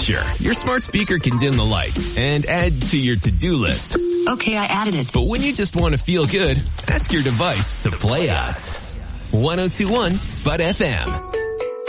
Sure, your smart speaker can dim the lights and add to your to-do list. Okay, I added it. But when you just want to feel good, ask your device to play us. 102.1 Spud FM.